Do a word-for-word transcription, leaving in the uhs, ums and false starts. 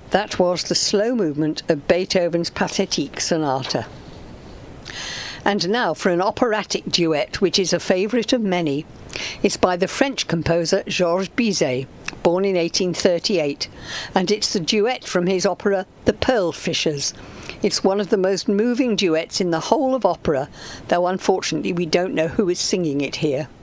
That was the slow movement of Beethoven's Pathetique Sonata. And now for an operatic duet which is a favourite of many. It's by the French composer Georges Bizet, born in eighteen thirty-eight, and it's the duet from his opera The Pearl Fishers. It's one of the most moving duets in the whole of opera, though unfortunately we don't know who is singing it here.